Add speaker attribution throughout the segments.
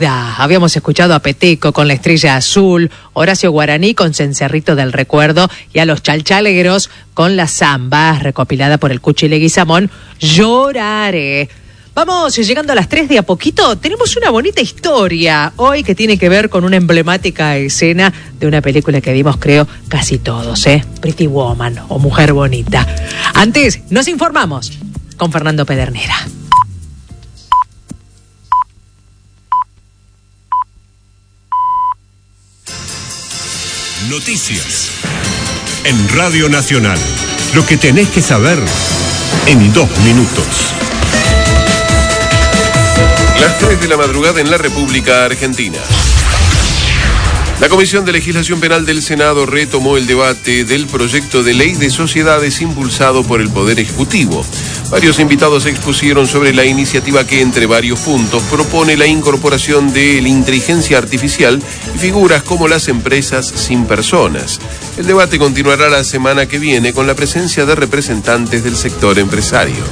Speaker 1: Habíamos escuchado a Peteco con La Estrella Azul, Horacio Guaraní con Cencerrito del Recuerdo y a los Chalchalegros con La Zamba, recopilada por el Cuchi Leguizamón, Lloraré. Vamos llegando a las 3 de a poquito. Tenemos una bonita historia hoy que tiene que ver con una emblemática escena de una película que vimos, creo, casi todos, Pretty Woman o Mujer Bonita. Antes, nos informamos con Fernando Pedernera.
Speaker 2: Noticias en Radio Nacional. Lo que tenés que saber en 2 minutos.
Speaker 3: Las 3 de la madrugada en la República Argentina. La Comisión de Legislación Penal del Senado retomó el debate del proyecto de ley de sociedades impulsado por el Poder Ejecutivo. Varios invitados expusieron sobre la iniciativa que, entre varios puntos, propone la incorporación de la inteligencia artificial y figuras como las empresas sin personas. El debate continuará la semana que viene con la presencia de representantes del sector empresario.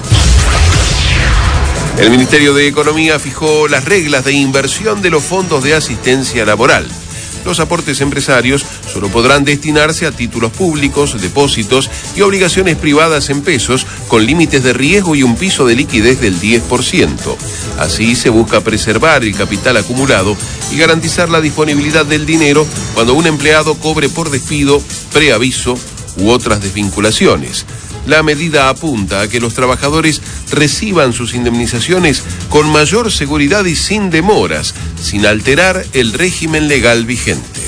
Speaker 3: El Ministerio de Economía fijó las reglas de inversión de los fondos de asistencia laboral. Los aportes empresarios solo podrán destinarse a títulos públicos, depósitos y obligaciones privadas en pesos, con límites de riesgo y un piso de liquidez del 10%. Así se busca preservar el capital acumulado y garantizar la disponibilidad del dinero cuando un empleado cobre por despido, preaviso u otras desvinculaciones. La medida apunta a que los trabajadores reciban sus indemnizaciones con mayor seguridad y sin demoras, sin alterar el régimen legal vigente.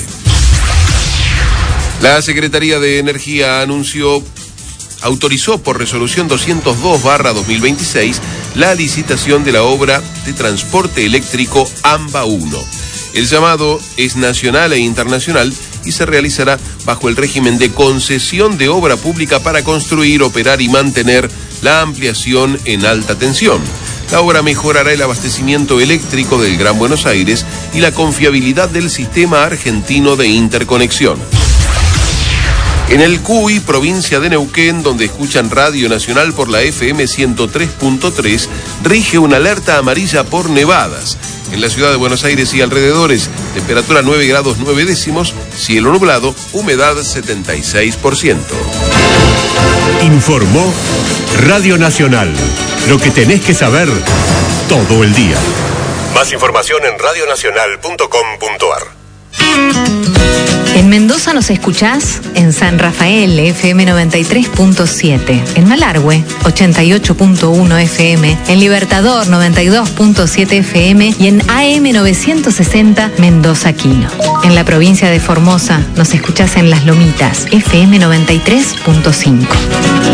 Speaker 3: La Secretaría de Energía autorizó por resolución 202/2026 la licitación de la obra de transporte eléctrico AMBA 1. El llamado es nacional e internacional y se realizará bajo el régimen de concesión de obra pública para construir, operar y mantener la ampliación en alta tensión. La obra mejorará el abastecimiento eléctrico del Gran Buenos Aires y la confiabilidad del sistema argentino de interconexión. En el Cuy, provincia de Neuquén, donde escuchan Radio Nacional por la FM 103.3, rige una alerta amarilla por nevadas. En la ciudad de Buenos Aires y alrededores, temperatura 9 grados 9 décimos, cielo nublado, humedad 76%.
Speaker 2: Informó Radio Nacional. Lo que tenés que saber todo el día. Más información en radionacional.com.ar.
Speaker 4: En Mendoza nos escuchás en San Rafael, FM 93.7, en Malargüe, 88.1 FM, en Libertador, 92.7 FM y en AM 960 Mendoza Quino. En la provincia de Formosa nos escuchás en Las Lomitas, FM 93.5.